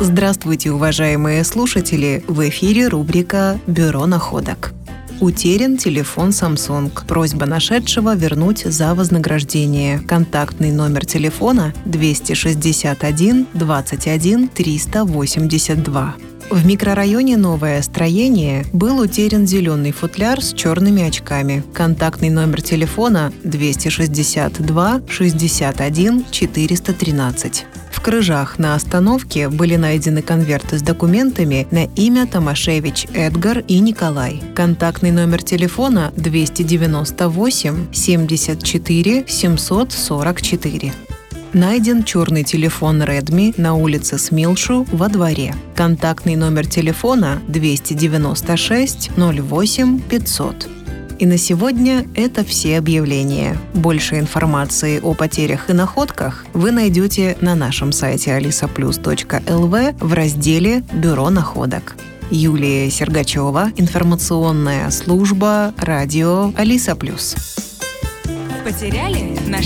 Здравствуйте, уважаемые слушатели! В эфире рубрика «Бюро находок». Утерян телефон Samsung. Просьба нашедшего вернуть за вознаграждение. Контактный номер телефона 261 21 382. В микрорайоне «Новое строение» был утерян зеленый футляр с черными очками. Контактный номер телефона 262 61 413. В Крыжах на остановке были найдены конверты с документами на имя Томашевич Эдгар и Николай. Контактный номер телефона 298 74 744. Найден черный телефон Redmi на улице Смилшу во дворе. Контактный номер телефона 296 08 500. И на сегодня это все объявления. Больше информации о потерях и находках вы найдете на нашем сайте alisaplus.lv в разделе «Бюро находок». Юлия Сергачева, информационная служба радио Алиса Плюс. Потеряли?